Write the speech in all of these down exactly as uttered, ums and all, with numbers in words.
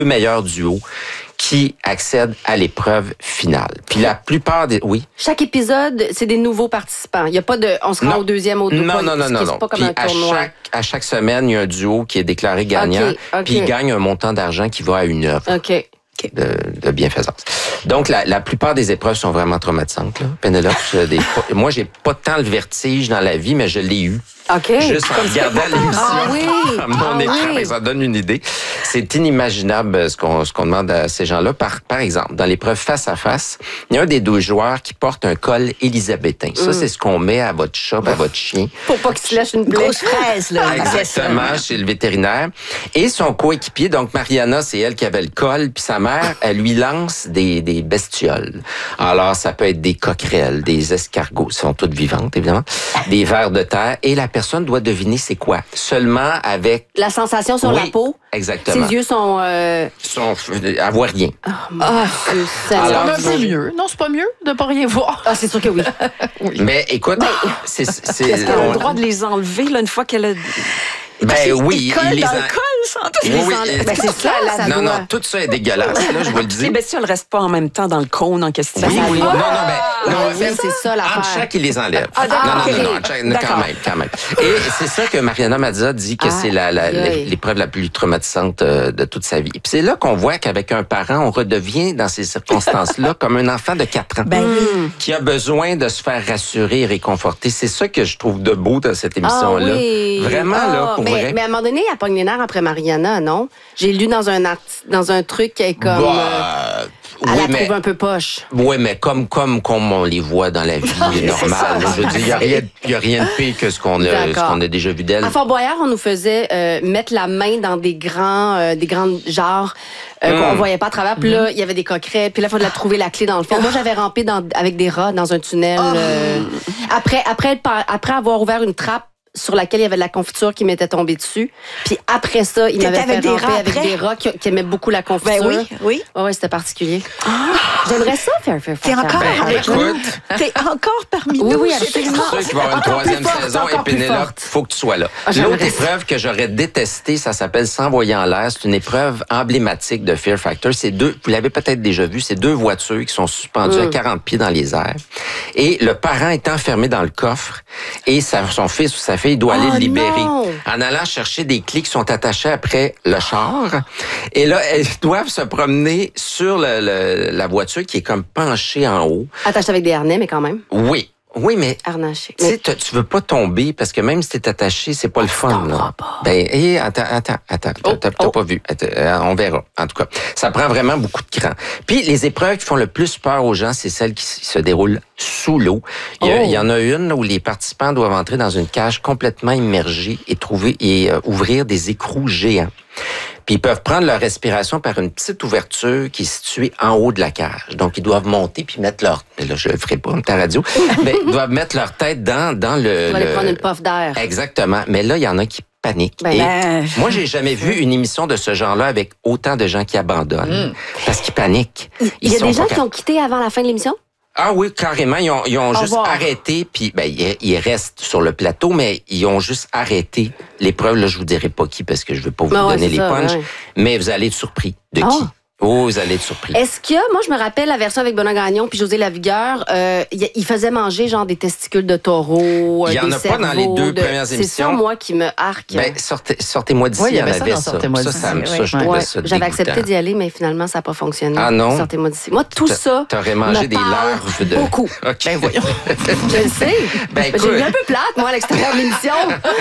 meilleurs duos qui accèdent à l'épreuve finale. Puis la plupart des... Oui? Chaque épisode, c'est des nouveaux participants. Il n'y a pas de... On se rend au deuxième, au troisième. Non, non, non, non. non. C'est pas comme Puis un tournoi. À chaque, à chaque semaine, il y a un duo qui est déclaré gagnant. Okay, okay. Puis il gagne un montant d'argent qui va à une œuvre. OK. De, de bienfaisance. Donc, la, la plupart des épreuves sont vraiment traumatisantes. Là. Pénélope, j'ai des, moi, j'ai pas tant le vertige dans la vie, mais je l'ai eu. OK. Juste en regardant l'émission. Ah oui. À mon ah écran, oui. ça donne une idée. C'est inimaginable ce qu'on, ce qu'on demande à ces gens-là. Par, par exemple, dans l'épreuve face à face, il y a un des deux joueurs qui porte un col élisabétain. Ça, mm. c'est ce qu'on met à votre chat, à votre chien. Pour pas qu'il se lâche une grosse fraise, là. Exactement, chez le vétérinaire. Et son coéquipier, donc Mariana, c'est elle qui avait le col, puis sa mère, elle lui lance des, des bestioles. Alors, ça peut être des coquerelles, des escargots, elles sont toutes vivantes, évidemment, des vers de terre, et la personne doit deviner c'est quoi. Seulement avec... La sensation sur oui, la peau. Exactement. Ses yeux sont... Euh... sont elle voit rien. Oh, mon ah, Dieu, ça alors, un peu mieux. Non, c'est pas mieux de pas rien voir. Ah, c'est sûr que oui. oui. Mais écoute, ben, c'est... c'est Est-ce qu'elle a le droit de les enlever là, une fois qu'elle a... Ben ils, oui, ils collent il les dans en... le col, sans tout. Oui, oui. Ben, c'est ça, la Non, non, tout ça est dégueulasse, là, je vous le dis. Les bestioles restent pas en même temps dans le cône en question. Oui, oui. Ah! Non, non, ben, non, oui, c'est ça l'affaire. Entre chaque, il les enlève. Ah, d'accord. Non, non, Okay. non, non, chaque, quand même, quand même. Et c'est ça que Mariana Mazza dit que ah, c'est la, la, oui. l'épreuve la plus traumatisante de toute sa vie. Et puis c'est là qu'on voit qu'avec un parent, on redevient dans ces circonstances-là comme un enfant de quatre ans ben, qui a besoin de se faire rassurer et réconforter. C'est ça que je trouve de beau dans cette émission-là. Ah, oui. Vraiment, ah, là, pour mais, vrai. Mais à un moment donné, elle pogne les nerfs après Mariana, non? J'ai lu dans un, art... dans un truc qui est comme... Bah, euh, elle oui, la mais, trouve un peu poche. Oui, mais comme, comme, comme on les voit dans la vie normale. Je veux dire, il n'y a, rien, y a rien de pire que ce qu'on a, ce qu'on a déjà vu d'elle. À Fort Boyard, on nous faisait euh, mettre la main dans des grands, euh, des grands genres euh, mm. qu'on voyait pas à travers. Puis là, il y avait des coquerets. Puis là, il fallait trouver la clé dans le fond. Moi, j'avais rampé dans, avec des rats dans un tunnel. Oh. Euh, après, après, après avoir ouvert une trappe sur laquelle il y avait de la confiture qui m'était tombée dessus. Puis après ça, il m'avait fait ramper avec des rats qui, qui aimaient beaucoup la confiture. Ben oui, oui. Oh, oui, c'était particulier. Ah. J'aimerais ça faire faire T'es encore ben, avec écoute, nous. T'es encore parmi oui, nous. Oui, absolument. C'est sûr qu'il va y avoir une troisième forte, saison et Pénélope, il faut que tu sois là. Ah, l'autre épreuve que j'aurais détestée, ça s'appelle S'envoyer en l'air. C'est une épreuve emblématique de Fear Factor. C'est deux, vous l'avez peut-être déjà vu, c'est deux voitures qui sont suspendues mm. à quarante pieds dans les airs. Et le parent est enfermé dans le coffre et sa, son fils ou sa fille doit aller oh, le libérer. Non. En allant chercher des clés qui sont attachées après le char. Et là, elles doivent se promener sur le, le, la voiture qui est comme penchée en haut. Attachée avec des harnais, mais quand même. Oui. Oui, mais harnaché. Tu sais, mais... tu veux pas tomber parce que même si t'es attaché, c'est pas le fun. Là. Pas. Ben, hey, attends, attends, attends, oh, t'as, t'as oh. pas vu. Attends, on verra. En tout cas, ça prend vraiment beaucoup de cran. Puis les épreuves qui font le plus peur aux gens, c'est celles qui se déroulent sous l'eau. Il y, a, oh. il y en a une où les participants doivent entrer dans une cage complètement immergée et trouver et euh, ouvrir des écrous géants. Puis ils peuvent prendre leur respiration par une petite ouverture qui est située en haut de la cage. Donc, ils doivent monter puis mettre leur... Là, je le ferai pas, ta radio. Mais ils doivent mettre leur tête dans, dans le... Tu vas aller le... prendre une puff d'air. Exactement. Mais là, il y en a qui paniquent. Ben, Et ben... moi, j'ai jamais vu une émission de ce genre-là avec autant de gens qui abandonnent. Mm. Parce qu'ils paniquent. Ils il y a des gens qui ont quitté avant la fin de l'émission? Ah oui, carrément. Ils ont, ils ont juste revoir. arrêté, puis ben, ils, ils restent sur le plateau, mais ils ont juste arrêté l'épreuve. Là, je vous dirai pas qui, parce que je veux pas vous ben donner ouais, les ça, punchs, ouais. mais vous allez être surpris. De oh. qui? Oh, vous allez être surpris. Est-ce qu'il y a, moi, je me rappelle la version avec Benoît Gagnon puis José Lavigueur, euh, il faisait manger genre des testicules de taureau, il y en des a pas dans les deux de... premières émissions. C'est ça, moi, qui me arque. Ben, sortez, sortez-moi d'ici, oui, il y en avait ça. avait Dans ça. Sortez-moi ça, d'ici. ça, Oui. ça, je trouvais ouais. ça J'avais dégoûtant. accepté d'y aller, mais finalement, ça n'a pas fonctionné. Ah non? Sortez-moi d'ici. Moi, tout ça. T'aurais mangé des larves de. Beaucoup. Okay. Ben voyons. Je le sais. Ben, ben, j'ai vu un peu plate, moi, à l'extérieur de l'émission.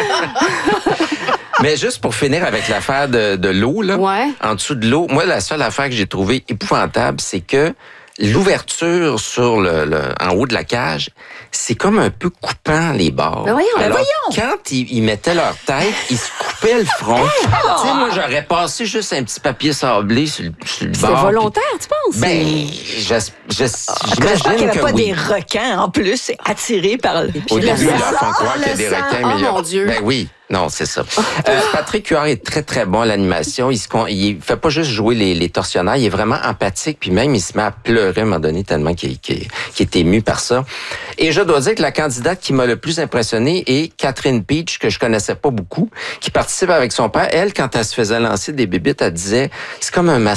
Mais juste pour finir avec l'affaire de, de l'eau, là, ouais. en dessous de l'eau, moi, la seule affaire que j'ai trouvée épouvantable, c'est que l'ouverture sur le, le en haut de la cage, c'est comme un peu coupant les bords. Ben voyons, Alors, ben voyons. quand ils, ils mettaient leur tête, ils se coupaient le front. Tu sais, moi, j'aurais passé juste un petit papier sablé sur le, sur le bord. C'est volontaire, tu penses? Ben, je, je, oh, j'imagine qu'il n'y avait que pas oui. des requins en plus attirés par les Au début, le ils sang, font croire qu'il y a des le sang. requins, mais Oh, il y a... mon Dieu. Ben oui. Non, c'est ça. Euh, Patrick Huard est très, très bon à l'animation. Il se con... il fait pas juste jouer les, les tortionnaires, il est vraiment empathique, puis même il se met à pleurer à un moment donné tellement qu'il, qu'il, qu'il est ému par ça. Et je dois dire que la candidate qui m'a le plus impressionné est Catherine Peach, que je connaissais pas beaucoup, qui participe avec son père. Elle, quand elle se faisait lancer des bébites, elle disait, c'est comme un, mas...